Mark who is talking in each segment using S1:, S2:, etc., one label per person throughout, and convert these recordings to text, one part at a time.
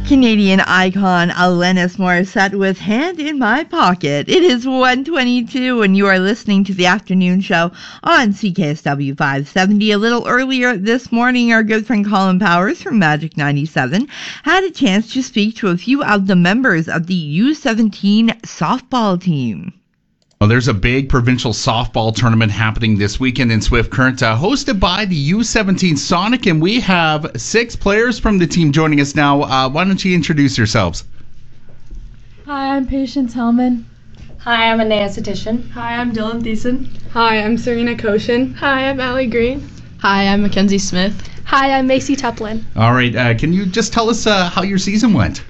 S1: Canadian icon Alanis Morissette with Hand in My Pocket. It is 1:22 and you are listening to the afternoon show on CKSW 570. A little earlier this morning, our good friend Colin Powers from Magic 97 had a chance to speak to a few of the members of the U17 softball team.
S2: Well, there's a big provincial softball tournament happening this weekend in Swift Current, hosted by the U17 Sonic, and we have 6 players from the team joining us now. Why don't you introduce yourselves?
S3: Hi, I'm Patience Hellman.
S4: Hi, I'm Anaya Satishan.
S5: Hi, I'm Dylan Thiessen.
S6: Hi, I'm Serena Koshin.
S7: Hi, I'm Allie Green.
S8: Hi, I'm Mackenzie Smith.
S9: Hi, I'm Macy Tuplin.
S2: All right, can you just tell us how your season went?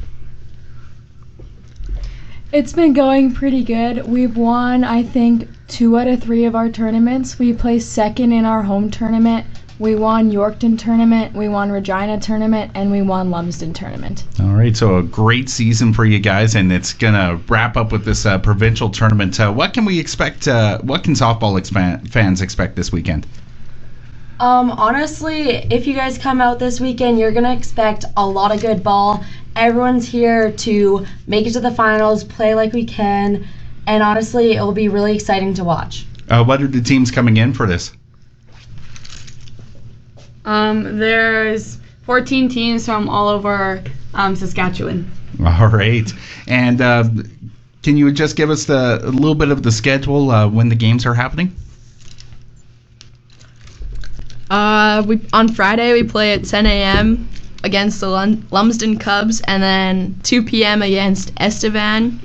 S3: It's been going pretty good. We've won, I think, 2 out of 3 of our tournaments. We placed second in our home tournament. We won Yorkton tournament, we won Regina tournament, and we won Lumsden tournament.
S2: All right, so a great season for you guys, and it's going to wrap up with this provincial tournament. What can we expect? What can softball fans expect this weekend?
S4: Honestly, if you guys come out this weekend, you're going to expect a lot of good ball. Everyone's here to make it to the finals, play like we can, and honestly, it will be really exciting to watch.
S2: What are the teams coming in for this?
S6: There's 14 teams from all over Saskatchewan.
S2: All right. And can you just give us a little bit of the schedule when the games are happening?
S8: On Friday we play at 10 a.m. against the Lumsden Cubs, and then 2 p.m. against Estevan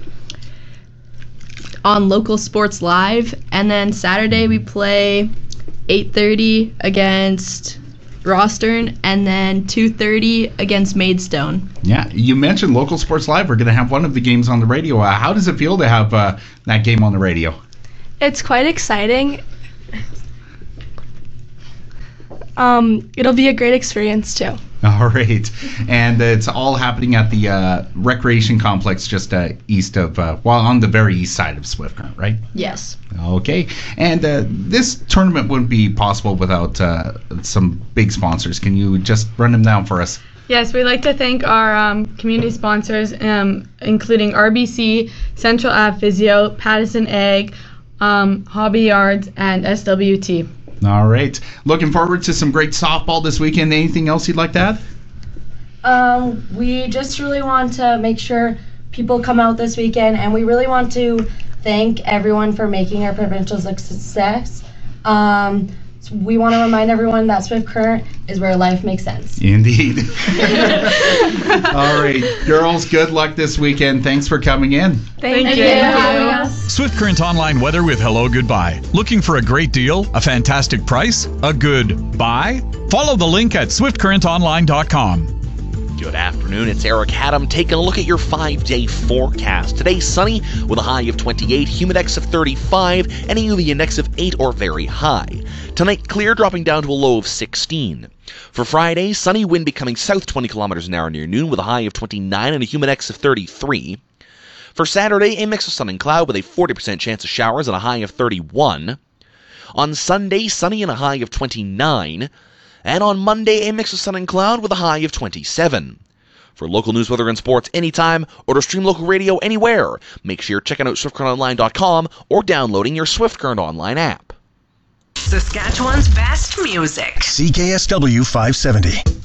S8: on Local Sports Live, and then Saturday we play 8:30 against Rostern, and then 2:30 against Maidstone.
S2: Yeah, you mentioned Local Sports Live. We're going to have one of the games on the radio. How does it feel to have that game on the radio?
S9: It's quite exciting. It'll be a great experience too.
S2: All right. And it's all happening at the recreation complex just east of, on the very east side of Swift Current, right?
S8: Yes.
S2: Okay. And this tournament wouldn't be possible without some big sponsors. Can you just run them down for us?
S6: Yes, we'd like to thank our community sponsors, including RBC, Central Ave Physio, Pattison Egg, Hobby Yards, and SWT.
S2: All right. Looking forward to some great softball this weekend. Anything else you'd like to add?
S4: We just really want to make sure people come out this weekend, and we really want to thank everyone for making our provincials a success. We want to remind everyone that Swift Current is where life makes sense.
S2: Indeed. All right, girls, good luck this weekend. Thanks for coming in.
S9: Thank you.
S10: Swift Current Online weather with Hello Goodbye. Looking for a great deal, a fantastic price, a good buy? Follow the link at swiftcurrentonline.com.
S11: Good afternoon, it's Eric Haddam taking a look at your 5-day forecast. Today, sunny with a high of 28, humidex of 35, and a UV index of 8 or very high. Tonight, clear, dropping down to a low of 16. For Friday, sunny, wind becoming south 20 kilometers an hour near noon with a high of 29 and a humidex of 33. For Saturday, a mix of sun and cloud with a 40% chance of showers and a high of 31. On Sunday, sunny and a high of 29. And on Monday, a mix of sun and cloud with a high of 27. For local news, weather, and sports anytime, or to stream local radio anywhere, make sure you're checking out SwiftCurrentOnline.com or downloading your Swift Current Online app.
S12: Saskatchewan's best music.
S13: CKSW 570.